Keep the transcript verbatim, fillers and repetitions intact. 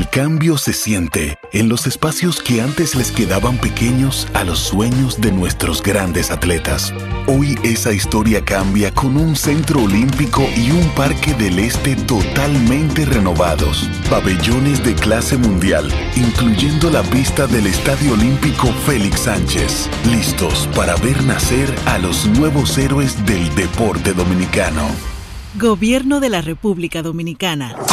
El cambio se siente en los espacios que antes les quedaban pequeños a los sueños de nuestros grandes atletas. Hoy esa historia cambia con un centro olímpico y un parque del este totalmente renovados. Pabellones de clase mundial, incluyendo la pista del Estadio Olímpico Félix Sánchez. Listos para ver nacer a los nuevos héroes del deporte dominicano. Gobierno de la República Dominicana.